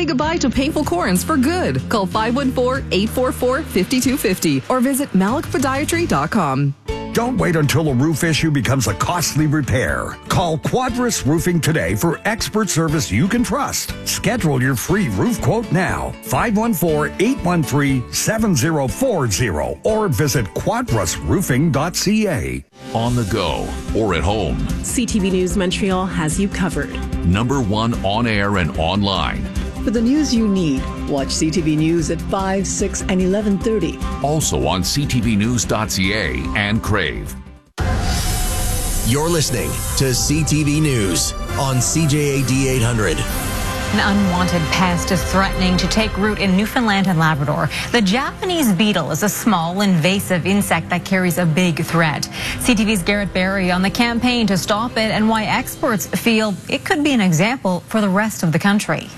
goodbye to painful corns for good. Call 514-844-5250 or visit malikpodiatry.com. Don't wait until a roof issue becomes a costly repair. Call Quadris Roofing today for expert service you can trust. Schedule your free roof quote now. 514-813-7040 or visit quadrisroofing.ca. On the go or at home, CTV News Montreal has you covered. #1 on air and online. For the news you need, watch CTV News at 5, 6, and 11:30. Also on ctvnews.ca and Crave. You're listening to CTV News on CJAD 800. An unwanted pest is threatening to take root in Newfoundland and Labrador. The Japanese beetle is a small, invasive insect that carries a big threat. CTV's Garrett Barry on the campaign to stop it and why experts feel it could be an example for the rest of the country.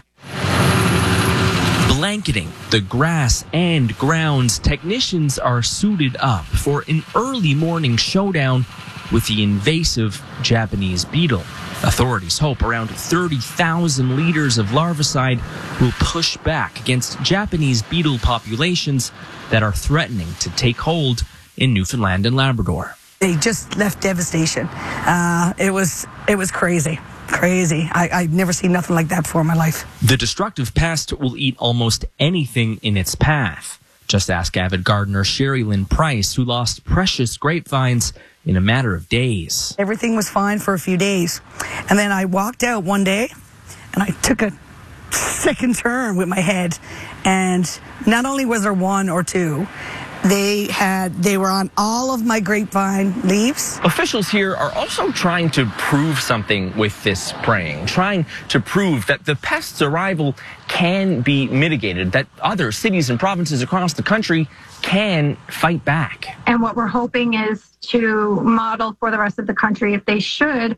Blanketing the grass and grounds, technicians are suited up for an early morning showdown with the invasive Japanese beetle. Authorities hope around 30,000 liters of larvicide will push back against Japanese beetle populations that are threatening to take hold in Newfoundland and Labrador. They just left devastation. It was crazy. I've never seen nothing like that before in my life. The destructive pest will eat almost anything in its path. Just ask avid gardener Sherry Lynn Price, who lost precious grapevines in a matter of days. Everything was fine for a few days. And then I walked out one day and I took a second turn with my head. And not only was there one or two, they were on all of my grapevine leaves. Officials here are also trying to prove something with this spraying, trying to prove that the pest's arrival can be mitigated, that other cities and provinces across the country can fight back. And what we're hoping is to model for the rest of the country, if they should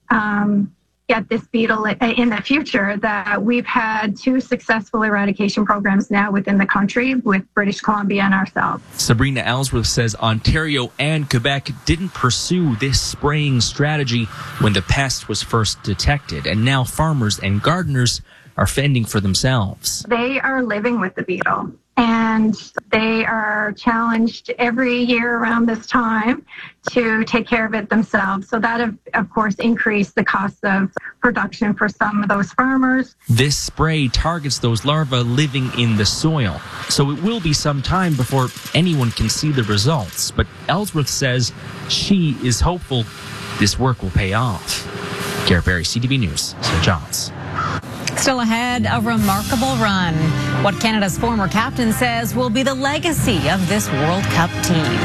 get this beetle in the future, that we've had 2 successful eradication programs now within the country with British Columbia and ourselves. Sabrina Ellsworth says Ontario and Quebec didn't pursue this spraying strategy when the pest was first detected, and now farmers and gardeners are fending for themselves. They are living with the beetle, and they are challenged every year around this time to take care of it themselves. So that, of course, increased the cost of production for some of those farmers. This spray targets those larvae living in the soil, so it will be some time before anyone can see the results. But Ellsworth says she is hopeful this work will pay off. Garrett Barry, CTV News, St. John's. Still ahead, a remarkable run. What Canada's former captain says will be the legacy of this World Cup team.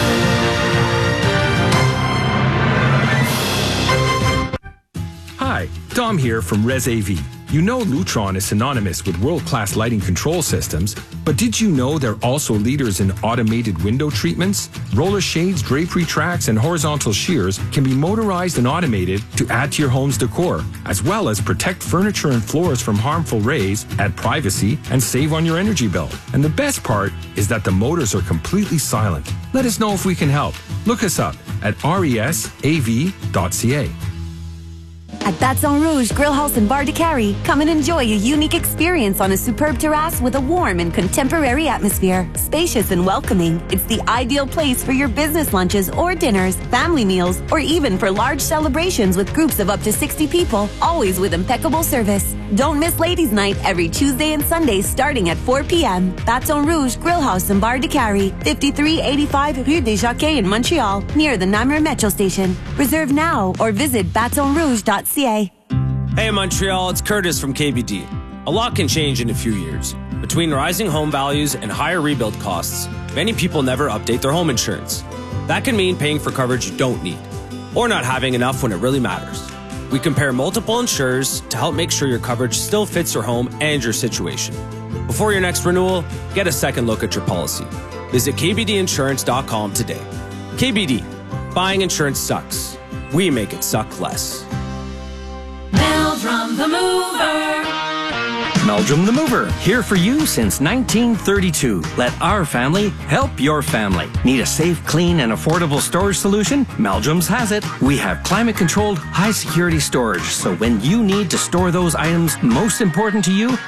Hi, Dom here from Res AV. You know Lutron is synonymous with world-class lighting control systems, but did you know they're also leaders in automated window treatments? Roller shades, drapery tracks, and horizontal shears can be motorized and automated to add to your home's decor, as well as protect furniture and floors from harmful rays, add privacy, and save on your energy bill. And the best part is that the motors are completely silent. Let us know if we can help. Look us up at resav.ca. At Baton Rouge Grill House and Bar de Carry, come and enjoy a unique experience on a superb terrace with a warm and contemporary atmosphere. Spacious and welcoming, it's the ideal place for your business lunches or dinners, family meals, or even for large celebrations with groups of up to 60 people, always with impeccable service. Don't miss Ladies' Night every Tuesday and Sunday starting at 4 p.m. Baton Rouge Grill House and Bar de Carry, 5385 Rue des Jockeys in Montreal, near the Namur Metro Station. Reserve now or visit batonrouge.ca. Hey Montreal, it's Curtis from KBD. A lot can change in a few years. Between rising home values and higher rebuild costs, many people never update their home insurance. That can mean paying for coverage you don't need, or not having enough when it really matters. We compare multiple insurers to help make sure your coverage still fits your home and your situation. Before your next renewal, get a second look at your policy. Visit kbdinsurance.com today. KBD, buying insurance sucks. We make it suck less. Meldrum the Mover. Meldrum the Mover, here for you since 1932. Let our family help your family. Need a safe, clean, and affordable storage solution? Meldrum's has it. We have climate-controlled, high-security storage, so when you need to store those items most important to you,